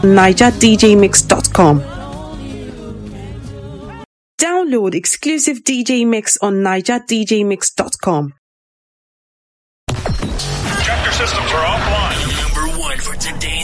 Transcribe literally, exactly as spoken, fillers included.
niger d j mix dot com. Download exclusive D J mix on niger d j mix dot com. Chapter systems are offline. Number one for today's